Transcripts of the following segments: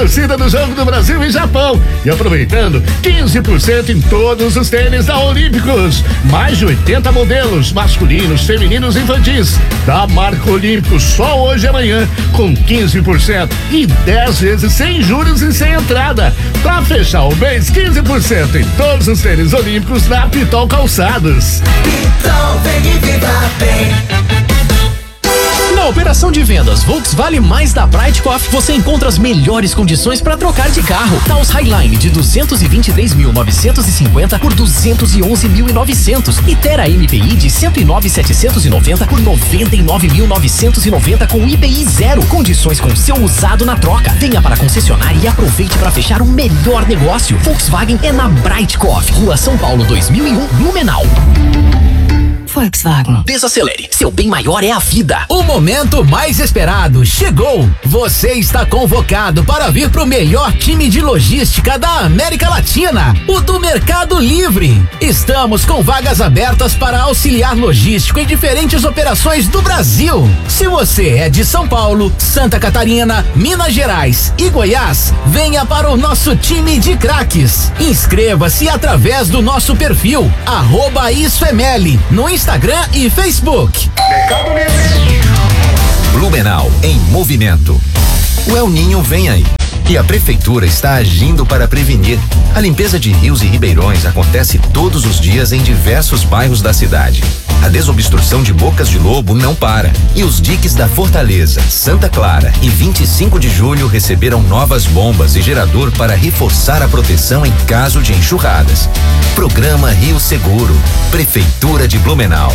torcida do Jogo do Brasil e Japão. E aproveitando, 15% em todos os tênis da Olímpicos. Mais de 80 modelos, masculinos, femininos e infantis. Da marca Olímpicos, só hoje e amanhã, com 15% e 10 vezes sem juros e sem entrada. Pra fechar o mês, 15% em todos os tênis Olímpicos na Pitol Calçados. Pitol, vem e viva bem. Na operação de vendas Volkswagen Mais da Brightcoff, você encontra as melhores condições para trocar de carro. Taos Highline de 223.950 por 211.900 e Tera MPI de 109.790 por 99.990 com IPI zero. Condições com seu usado na troca. Venha para a concessionária e aproveite para fechar o melhor negócio. Volkswagen é na Brightcoff, Rua São Paulo 2001, Blumenau. Volkswagen. Desacelere, seu bem maior é a vida. O momento mais esperado chegou. Você está convocado para vir pro melhor time de logística da América Latina, o do Mercado Livre. Estamos com vagas abertas para auxiliar logístico em diferentes operações do Brasil. Se você é de São Paulo, Santa Catarina, Minas Gerais e Goiás, venha para o nosso time de craques. Inscreva-se através do nosso perfil @IsoML no Instagram e Facebook. Mercado Livre. Blumenau em movimento. O El Ninho vem aí e a prefeitura está agindo para prevenir. A limpeza de rios e ribeirões acontece todos os dias em diversos bairros da cidade. A desobstrução de bocas de lobo não para e os diques da Fortaleza, Santa Clara e 25 de julho receberam novas bombas e gerador para reforçar a proteção em caso de enxurradas. Programa Rio Seguro, Prefeitura de Blumenau.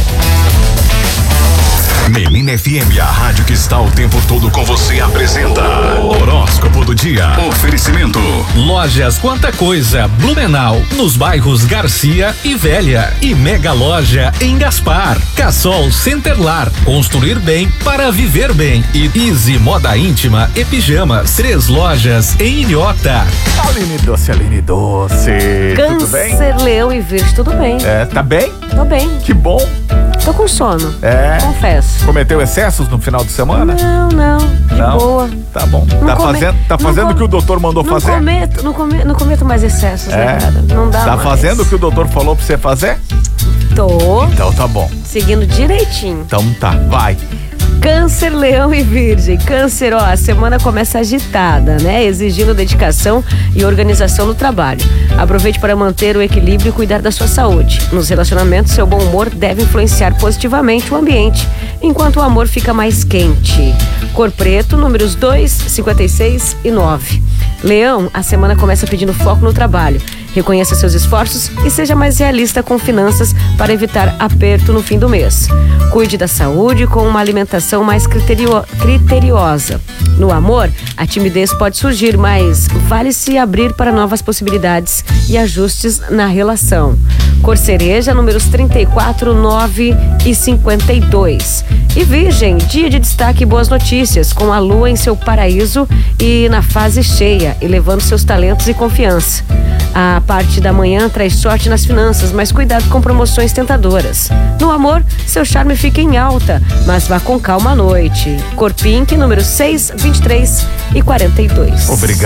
Menina FM, a rádio que está o tempo todo com você, apresenta Horóscopo do Dia. Oferecimento Lojas Quanta Coisa, Blumenau, nos bairros Garcia e Velha, e Mega Loja em Gaspar. Cassol Centerlar, construir bem para viver bem, e Easy Moda Íntima e Pijamas, 3 lojas em Ilhota. Aline Doce. Tudo bem? Câncer, Leão e Virgem, tudo bem. Tá bem? Tô bem. Que bom. Tô com sono. Confesso. Cometeu excessos no final de semana? Não. De boa. Tá bom. Tá fazendo o que o doutor mandou fazer? Não cometo mais excessos, né, cara? Não dá mais. Tá fazendo o que o doutor falou pra você fazer? Tô. Então tá bom. Seguindo direitinho. Então tá, vai. Câncer, Leão e Virgem. Câncer, a semana começa agitada, né? Exigindo dedicação e organização no trabalho. Aproveite para manter o equilíbrio e cuidar da sua saúde. Nos relacionamentos, seu bom humor deve influenciar positivamente o ambiente, enquanto o amor fica mais quente. Cor preto, números 2, 56 e 9. Leão, a semana começa pedindo foco no trabalho. Reconheça seus esforços e seja mais realista com finanças para evitar aperto no fim do mês. Cuide da saúde com uma alimentação mais criteriosa. No amor, a timidez pode surgir, mas vale se abrir para novas possibilidades e ajustes na relação. Cor cereja, números 34, 9 e 52. E Virgem, dia de destaque e boas notícias, com a lua em seu paraíso e na fase cheia, elevando seus talentos e confiança. A parte da manhã traz sorte nas finanças, mas cuidado com promoções tentadoras. No amor, seu charme fica em alta, mas vá com calma à noite. Cor pink, número 6, 23 e 42. Obrigado.